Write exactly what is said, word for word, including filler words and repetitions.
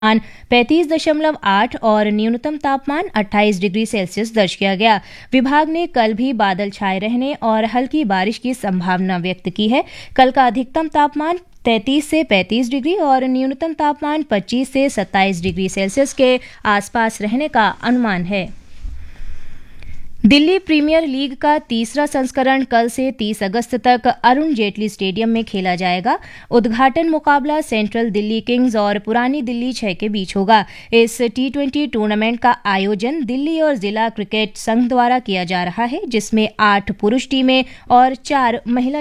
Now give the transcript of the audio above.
तापमान पैंतीस दशमलव आठ और न्यूनतम तापमान अट्ठाईस डिग्री सेल्सियस दर्ज किया गया। विभाग ने कल भी बादल छाए रहने और हल्की बारिश की संभावना व्यक्त की है। कल का अधिकतम तापमान तैंतीस से पैंतीस डिग्री और न्यूनतम तापमान पच्चीस से सत्ताईस डिग्री सेल्सियस के आसपास रहने का अनुमान है। दिल्ली प्रीमियर लीग का तीसरा संस्करण कल से तीस अगस्त तक अरुण जेटली स्टेडियम में खेला जाएगा। उद्घाटन मुकाबला सेंट्रल दिल्ली किंग्स और पुरानी दिल्ली छह के बीच होगा। इस टी ट्वेंटी टूर्नामेंट का आयोजन दिल्ली और जिला क्रिकेट संघ द्वारा किया जा रहा है, जिसमें आठ पुरुष टीमें और चार महिला